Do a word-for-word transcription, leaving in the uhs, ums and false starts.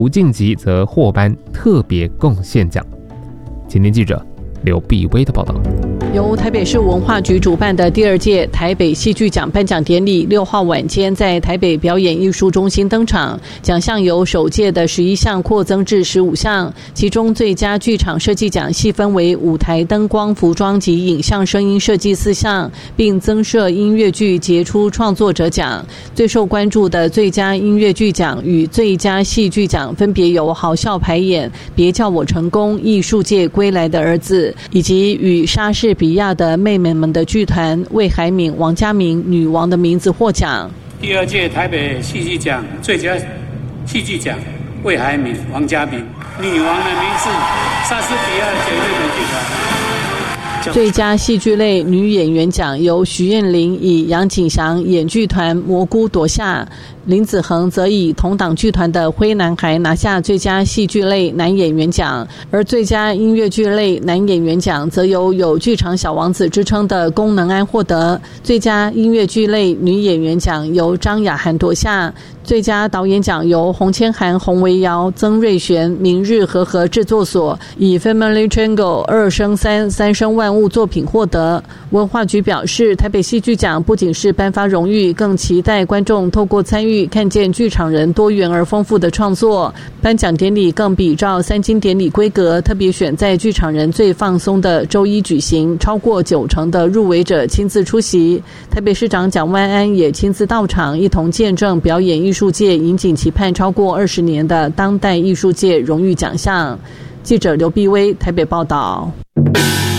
无晋级则获颁特别贡献奖。今天记者刘碧威的报道。 由台北市文化局主办的第二届台北戏剧奖颁奖典礼六号晚间在台北表演艺术中心登场，奖项由首届的十一项扩增至十五项，其中最佳剧场设计奖细分为舞台灯光、服装及影像声音设计四项，并增设音乐剧杰出创作者奖。最受关注的最佳音乐剧奖与最佳戏剧奖分别由好笑排演、别叫我成功、艺术界归来的儿子，以及与莎士比亚的妹妹们的剧团魏海敏、王嘉明女王的名字获奖。 第二届台北戏剧奖最佳戏剧奖魏海敏、王嘉明，女王的名字莎士比亚姐妹们剧团。 最佳戏剧类女演员奖由徐燕玲以杨景祥演剧团蘑菇夺下，林子恒则以同党剧团的灰男孩拿下最佳戏剧类男演员奖，而最佳音乐剧类男演员奖则由有剧场小王子之称的宫能安获得，最佳音乐剧类女演员奖由张雅涵夺下，最佳导演奖由洪千涵、洪维尧、曾瑞璇、明日和合制作所以 Family Triangle 二生三三生万物作品获得。文化局表示，台北戏剧奖不仅是颁发荣誉，更期待观众透过参与看见剧场人多元而丰富的创作。颁奖典礼更比照三金典礼规格，特别选在剧场人最放松的周一举行，超过九成的入围者亲自出席。台北市长蒋万安也亲自到场，一同见证表演艺术界引颈期盼超过二十年的当代艺术界荣誉奖项。记者刘碧威台北报道。